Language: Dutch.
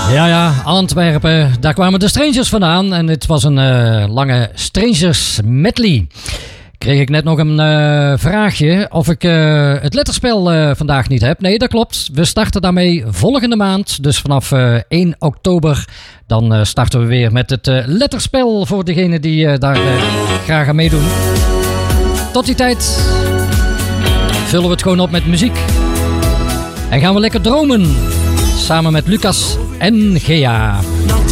Ja, Antwerpen, daar kwamen de Strangers vandaan en dit was een lange Strangers medley. Kreeg ik net nog een vraagje of ik het letterspel vandaag niet heb. Nee, dat klopt. We starten daarmee volgende maand, dus vanaf 1 oktober. Dan starten we weer met het letterspel voor degenen die daar graag aan meedoen. Tot die tijd vullen we het gewoon op met muziek. En gaan we lekker dromen. Samen met Lucas en Gea.